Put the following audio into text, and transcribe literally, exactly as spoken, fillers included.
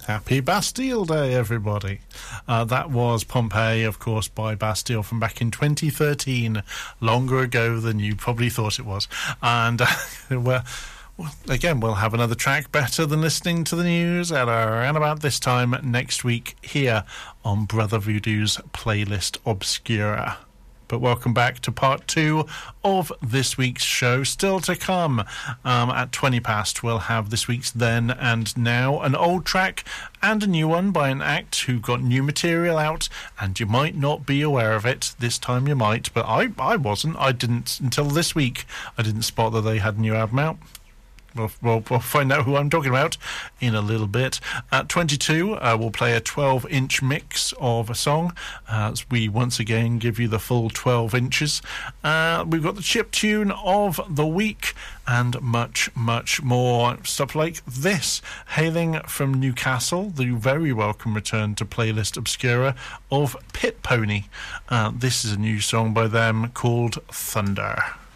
Happy Bastille Day, everybody. Uh, that was Pompeii, of course, by Bastille from back in twenty thirteen, longer ago than you probably thought it was. And uh, well, well, again, we'll have another track better than listening to the news at around about this time next week here on Brother Voodoo's Playlist Obscura. But welcome back to part two of this week's show. Still to come, um, at twenty past, we'll have this week's Then and Now, an old track and a new one by an act who got new material out, and you might not be aware of it. This time you might, but I, I wasn't. I didn't, until this week, I didn't spot that they had a new album out. We'll, we'll, we'll find out who I'm talking about in a little bit. At twenty-two, uh, we'll play a twelve-inch mix of a song, uh, as we once again give you the full twelve inches. Uh, we've got the chip tune of the week and much, much more. Stuff like this, hailing from Newcastle, the very welcome return to Playlist Obscura of Pit Pony. Uh, this is a new song by them called Thunder.